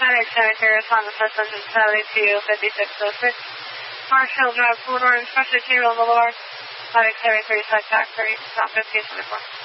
FedEx Cemetery, respond to System Saturday to 5606. Marshall Drive, Fort Orange, Special Material Boulevard, FedEx Cemetery, Site Factory, stop 1524.